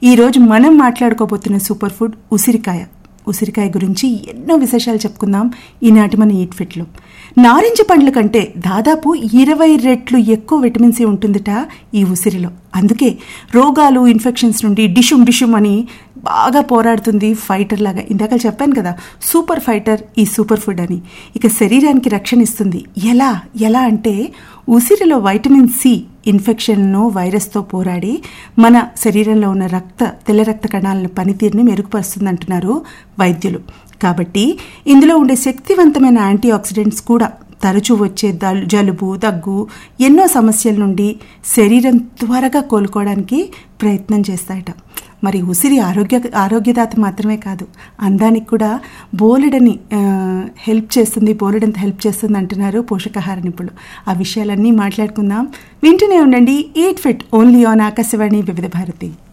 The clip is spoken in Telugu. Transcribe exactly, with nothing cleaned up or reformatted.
ఈరోజు మనం మాట్లాడుకోబోతున్న సూపర్ ఫుడ్ ఉసిరికాయ. ఉసిరికాయ గురించి ఎన్నో విశేషాలు చెప్పుకుందాం ఈనాటి మన ఈట్ ఫిట్లో. నారింజ పండ్ల కంటే దాదాపు ఇరవై రెట్లు ఎక్కువ విటమిన్ సి ఉంటుందట ఈ ఉసిరిలో. అందుకే రోగాలు, ఇన్ఫెక్షన్స్ నుండి డిషుమ్ డిషుమ్ అని బాగా పోరాడుతుంది ఫైటర్ లాగా. ఇందాక చెప్పాను కదా, సూపర్ ఫైటర్ ఈ సూపర్ ఫుడ్ అని. ఇక శరీరానికి రక్షణ ఇస్తుంది. ఎలా ఎలా అంటే ఉసిరిలో వైటమిన్ సి ఇన్ఫెక్షన్ను, వైరస్తో పోరాడి మన శరీరంలో ఉన్న రక్త తెల్ల రక్త కణాలను పనితీరుని మెరుగుపరుస్తుంది అంటున్నారు వైద్యులు. కాబట్టి ఇందులో ఉండే శక్తివంతమైన యాంటీ ఆక్సిడెంట్స్ కూడా తరచూ వచ్చే జలుబు, దగ్గు, ఎన్నో సమస్యల నుండి శరీరం త్వరగా కోలుకోవడానికి ప్రయత్నం చేస్తాయట. మరి ఉసిరి ఆరోగ్య ఆరోగ్యదాత మాత్రమే కాదు, అందానికి కూడా బోలెడని హెల్ప్ చేస్తుంది, బోలెడంత హెల్ప్ చేస్తుంది అంటున్నారు పోషకాహార నిపుణులు. ఆ విషయాలన్నీ మాట్లాడుకుందాం. వింటూనే ఉండండి eat fit, only on Akashvani వివిధ భారతి.